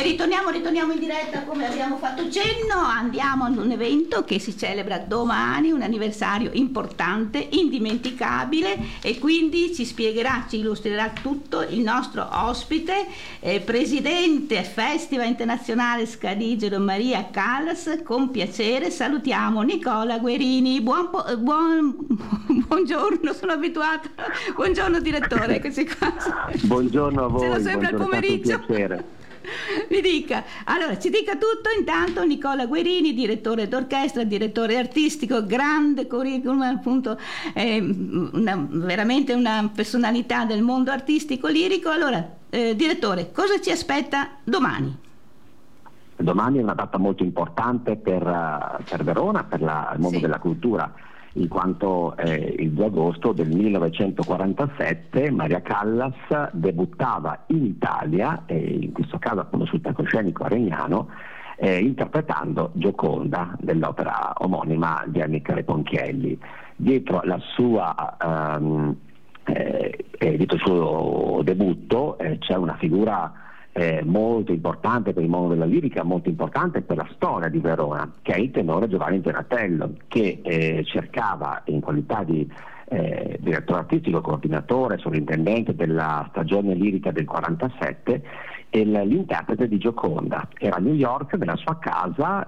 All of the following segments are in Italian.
ritorniamo in diretta come abbiamo fatto cenno. Andiamo ad un evento che si celebra domani, un anniversario importante, indimenticabile, e quindi ci illustrerà tutto il nostro ospite, presidente Festival Internazionale Scarigero Maria Callas. Con piacere salutiamo Nicola Guerini. Buongiorno, sono abituata. Buongiorno direttore, eccoci qua. Buongiorno a voi. Ce lo sembra il pomeriggio. Mi dica, allora ci dica tutto intanto Nicola Guerini, direttore d'orchestra, direttore artistico, grande curriculum, appunto, veramente una personalità del mondo artistico lirico. Allora, direttore, cosa ci aspetta domani? Domani è una data molto importante per Verona, per il mondo della cultura, in quanto il 2 agosto del 1947 Maria Callas debuttava in Italia, in questo caso appunto sul palcoscenico Aregnano, interpretando Gioconda dell'opera omonima di Amilcare Ponchielli. Dietro il suo debutto c'è una figura molto importante per il mondo della lirica, molto importante per la storia di Verona, che è il tenore Giovanni Donatello, che cercava in qualità di direttore artistico, coordinatore, sovrintendente della stagione lirica del 47, l'interprete di Gioconda. Era a New York nella sua casa,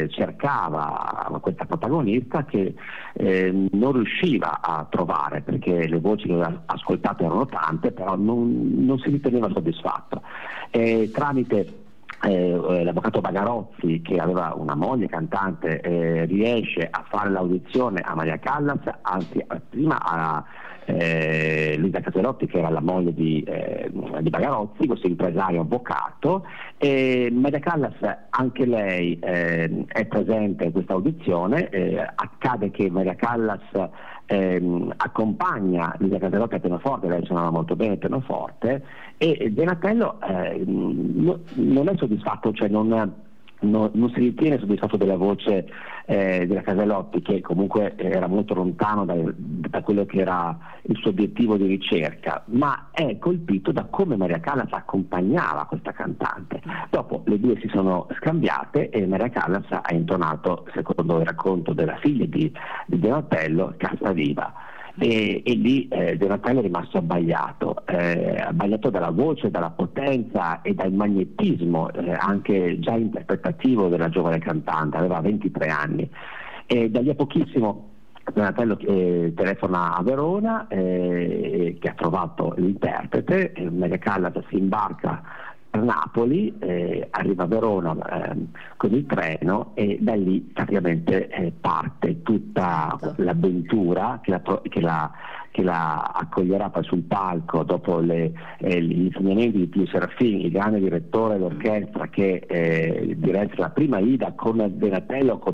cercava questa protagonista che non riusciva a trovare, perché le voci che aveva ascoltato erano tante, però non si riteneva soddisfatto. Tramite l'avvocato Bagarozzi, che aveva una moglie cantante, riesce a fare l'audizione a Maria Callas, anzi prima a Luisa Caselotti, che era la moglie di Bagarozzi, questo impresario avvocato. Maria Callas, anche lei è presente in questa audizione. Accade che Maria Callas accompagna Luisa Caselotti a pianoforte, lei suonava molto bene il pianoforte, e Donatello non è soddisfatto, cioè non si ritiene soddisfatto della voce della Caselotti, che comunque era molto lontano da quello che era il suo obiettivo di ricerca, ma è colpito da come Maria Callas accompagnava questa cantante. Dopo le due si sono scambiate e Maria Callas ha intonato, secondo il racconto della figlia di Donatello, Cassa Viva. E lì Donatello è rimasto abbagliato dalla voce, dalla potenza e dal magnetismo anche già interpretativo della giovane cantante. Aveva 23 anni e da lì a pochissimo Donatello telefona a Verona, che ha trovato l'interprete. Maria Callas si imbarca a Napoli, arriva a Verona con il treno, e da lì praticamente parte tutta l'avventura che la accoglierà poi sul palco dopo gli insegnamenti di Pio Serafini, il grande direttore d'orchestra che diresse la prima Ida con Donatello,